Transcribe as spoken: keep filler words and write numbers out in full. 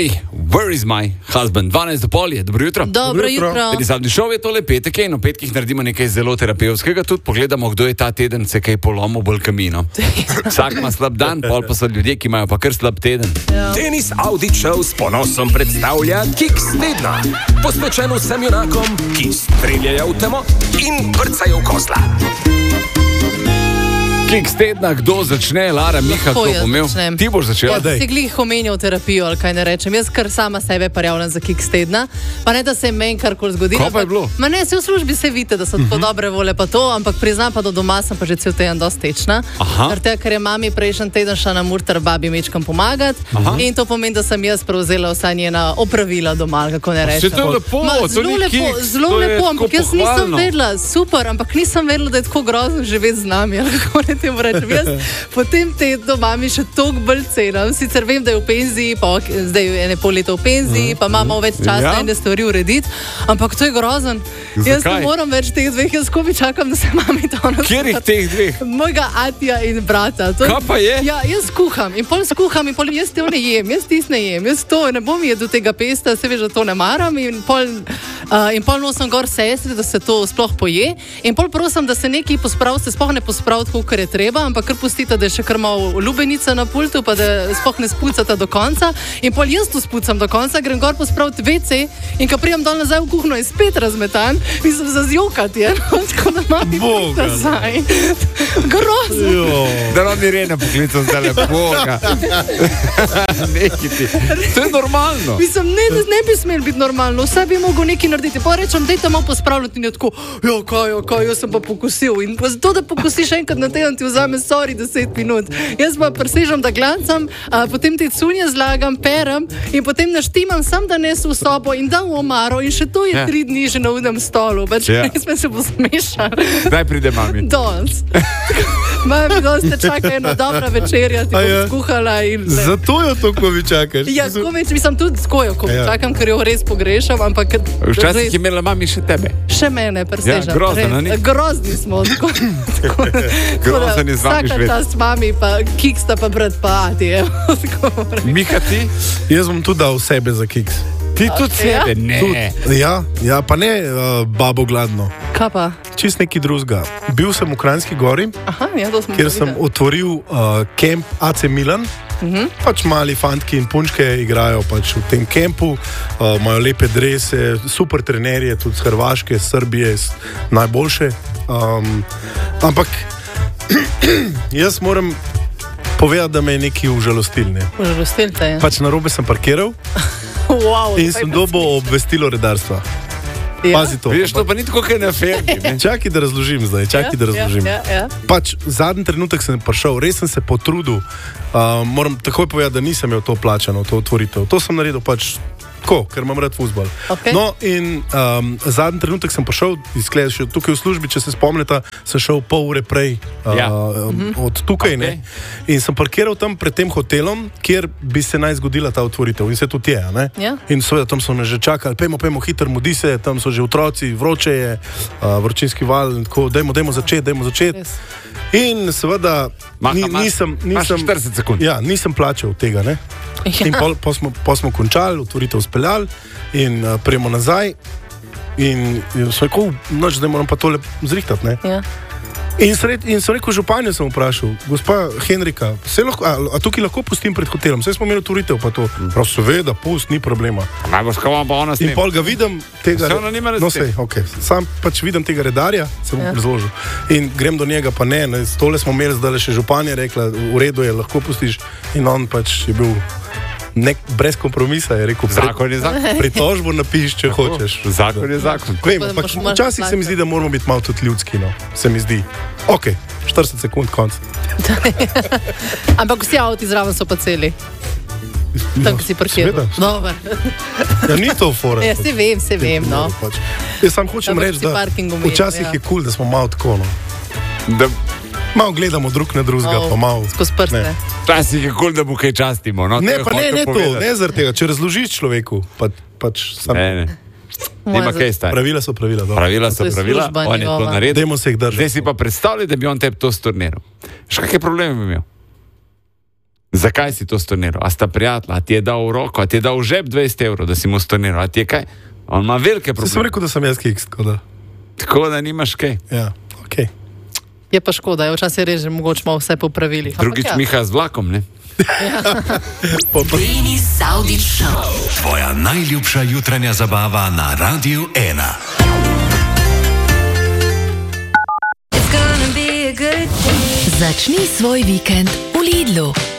Grey, Where is my husband? dvanajst do pol je, dobro jutro. Dobro jutro. Zadnji šov je tole petek in v petkih naredimo nekaj zelo terapevtskega, tudi pogledamo, kdo je ta teden se kaj polomil bolj kamino. Vsak ima slab dan, pol pa so ljudje, ki imajo pa kar slab teden. Ja. Denis Audičev s ponosom predstavlja Kiks tedna, posvečen vsem junakom, ki streljajo v temo in vrcajo v kozla. Kiks tedna, kdo začne? Lara, Miha, kdo bo imel? Ti boš začela. Ja, si glih omenjal terapijo, ali kaj ne rečem. Jaz kar sama sebe prijavljam za Kiks tedna, pa ne da se je meni karkoli zgodilo. Ko pa je bilo? Ma ne, se v službi se vidite, da so tako uh-huh. dobre vole pa to, ampak priznam pa, da doma sem pa že cel teden dosti tečna. Ker ker je mami prejšnji teden šla na Murter babi mečkam pomagati. Aha. In to pomeni, da sem jaz prevzela vsa njena opravila doma, kako ne rečem. To je lepo, Ma, to zelo ni lepo, Kiks, zelo lepo, ampak jaz nisem pohvalno. vedela, super, ampak nisem vedela, da je tako grozno živeti z nami, ali kako ne tem rečem. Jaz potem tedno mami še toliko bolj cenam. Sicer vem, da je v penziji, pa zdaj je ene pol leta v penziji, pa imamo več časa ja. ene stvari urediti, ampak to je grozen. Zakaj? Jaz ne moram več teh dveh, jaz skobi čakam, da se mami to nas... Kjerih teh dveh? Mojega atija in brata. To je... Kaj pa je? Ja, jaz skuham in pol skuham in pol jaz te ne jem, jaz tis ne jem, jaz to ne bom jedel tega pesta, se veš, da to ne maram in pol, uh, in pol nosim gor sestri, da se to sploh poje in pol prosim, da se nekaj posprav, se sploh ne posprav tako, kar je treba, ampak kar pustite, da je še kar malo lubenica na pultu, pa da sploh ne spucata do konca in pol jaz to spucam do konca, grem gor pospraviti ve ce in ko prijem dol nazaj v kuhno je spet razmetan, mislim za zjokati, je, no, tako da mami Boga. nazaj. Grozno. Da nam je Rena poklical zdaj le Boga. Neki ti. To je normalno. Mislim, ne, ne bi smel biti normalno, vse bi mogel nekaj narediti. Pa rečem, dejte malo pospravljati in je tako, jo, kaj, jo, kaj, jaz sem pa pokusil. In pa zato, da pokusiš enkrat na teden, ti vzame sorry deset minut. Jaz pa presežem, da glancam, a, potem te cunje zlagam, perem in potem naštimam sam, da nes v sobo in dam v omaro in še to je ja. tri dni že na udem stolu. Pač ja. ne sme se posmešati. Kdaj pride mami? Danes. Mami, danes te čaka ena dobra večerja, ti bom ja. skuhala in... Zato jo to, ko mi čakaš. Ja, ko več, mislim tudi skojo, ko ja. čakam, ker jo res pogrešam, ampak... Včasih je imela mami še tebe. Še mene, presežam. Ja, grozno, ni? Grozni smo. Tako, tako, Grozen je z vami vsaka živeti. čast mami, pa Kiksta, pa brat, pa ati. Miha, ti? Jaz bom tudi dal sebe za Kiks. Ti tudi Ja. sebe? Ne. Tud, ja, ja, pa ne uh, babo gladno. Kaj pa? Čist neki drugega. Bil sem v Kranjski gori, Aha, ja, to smo kjer sem videli. otvoril uh, kemp A C Milan. Uh-huh. Pač mali fantki in punčke igrajo pač v tem kempu, uh, imajo lepe drese, super trenerje, tudi z Hrvaške, Srbije, s- najboljše. Um, ampak jaz moram povedati, da me je nekaj užalostil. Ne? Užalostil te je. Pač narobe sem parkiral Wow, in sem dobil obvestilo redarstva. ja. Pazi to. Vidiš, to pa ni tako, kaj na fermi. ne? Čakaj, da razložim zdaj, čakaj, da razložim. Ja, ja, ja. Pač zadnji trenutek sem prišel, res sem se potrudil. Uh, moram takoj povedati, da nisem imel to plačano, to otvoritev. To sem naredil pač tako, ker imam rad fuzbal. Okay. No, in um, zadnji trenutek sem prišel, izgleda še tukaj v službi, če se spomnite, sem šel pol ure prej uh, Ja. um, od tukaj. Okay. Ne? In sem parkiral tam pred tem hotelom, kjer bi se naj zgodila ta otvoritev. In se tudi je. Ne? Ja. In seveda tam so me že čakali, pejmo, pejmo, hiter, mudi se, tam so že otroci, vroče je, uh, vročinski val, in tako, dajmo, dajmo začeti, dajmo začeti. Res. In seveda Maha, ni, imaš- nisem, imaš nisem, štirideset sekund. ja, nisem plačal tega. Ne? Ja. In pol, pol, smo, pol smo končali, otvoritev speljali in uh, prijemo nazaj. In, in sem rekel, noč, zdaj moram pa tole zrihtati. Ne? Ja. In, sred, in sem rekel, županjo sem vprašal, gospa Henrika, se lahko, a, a tukaj lahko pustim pred hotelom, saj smo imeli otvoritev, pa to. Prav seveda, pust, ni problema. Najbolj skava pa ona s In tem. pol ga vidim, tega Vse ona nima no, s tem. sej, okay. Sam pač vidim tega redarja, se bom Ja. ja. razložil. In grem do njega, pa ne, ne tole smo imeli, zdaj še županja rekla, v redu je, lahko pustiš. In on pač je bil nek, brez kompromisa, je rekel, pri, Zakon je zakon. pritožbo napiš, če hočeš. Zakon je zakon. Vem, Tako da ampak moraš malo včasih se mi zdi, da moramo biti malo tudi ljudski, no. Se mi zdi. Ok, štirideset sekund, konc. Ampak vsi avti zraven so pa celi. Tam, ki si parkiral. Seveda. Dobar. Ja, ni to fora. Ja, se vem, se vem, no. Pač. Jaz sam hočem Dobro, reči, si da parking omenil, včasih ja. je kul, cool, da smo malo tako, no. Da, Malo gledamo drug na drugega, Malo pa malo. skozi prste. Ne. včasih je kul, da mu kaj častimo. No, Ne, to je pa ne, hotel ne to, povedati. ne zaradi tega. Če razložiš človeku, pa, pač sam. Ne, ne. Moja Nima za- kaj stari. Pravila so pravila. dobro. Pravila so To je pravila, služba on je to njegova. naredil. Dajmo se jih držati. Zdaj si pa predstavljaj, da bi on tebi to storniral. Še kakšne probleme bi imel? Zakaj si to storniral? A sta prijatelja, a ti je dal v roko, a ti je dal v žep dvajset evrov, da si mu storniral, a ti je kaj? On ima velike probleme. Sem rekel, da sem jaz kiks, tako da. Tako da nimaš kaj. Ja, okej. Okay. Je pa škoda, je včasih reže, mogoče malo vse popravili. Drugič ja. Miha z vlakom, ne? Denis Avdić Show. Tvoja najljubša jutranja zabava na Radiu ena. Začni svoj vikend v Lidlu.